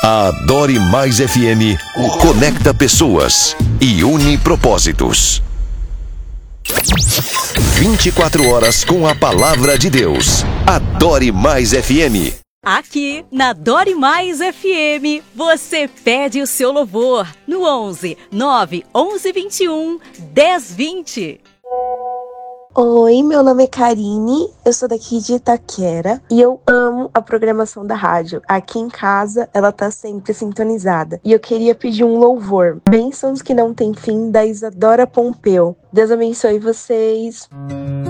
A Adore Mais FM conecta pessoas e une propósitos. 24 horas com a palavra de Deus. Adore Mais FM. Aqui na Adore Mais FM, você pede o seu louvor no 11 9 11 21 10 20. Oi, meu nome é Karine, eu sou daqui de Itaquera e eu amo a programação da rádio. Aqui em casa, ela tá sempre sintonizada. E eu queria pedir um louvor, Bênçãos que não tem fim, da Isadora Pompeu. Deus abençoe vocês.